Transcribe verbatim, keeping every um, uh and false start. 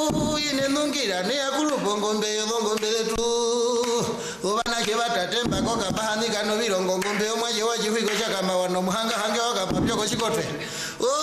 ine nungira ne akulu bongombe bongombe tu obana ke batatemba ko kabahani kano birongo ngombe omwaje waje hwigo chakama wano muhanga hange wakapapyo ko chikotwe